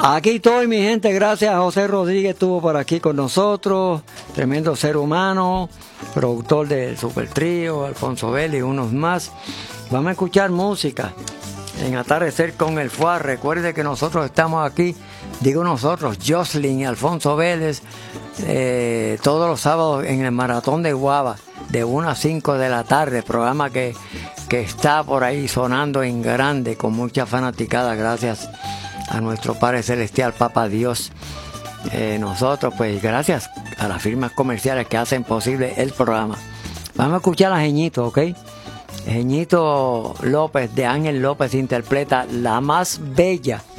Aquí estoy, mi gente, gracias a José Rodríguez, estuvo por aquí con nosotros, tremendo ser humano, productor del Super Trío, Alfonso Vélez y unos más. Vamos a escuchar música en Atardecer con el Fuá. Recuerde que nosotros estamos aquí, digo nosotros, Jocelyn y Alfonso Vélez, todos los sábados en el Maratón de Guava, de 1 a 5 de la tarde, programa que está por ahí sonando en grande, con mucha fanaticada, gracias a nuestro Padre Celestial, Papá Dios. Nosotros, pues, gracias a las firmas comerciales que hacen posible el programa. Vamos a escuchar a Jeñito, ¿ok? Jeñito López, de Ángel López, interpreta La Más Bella.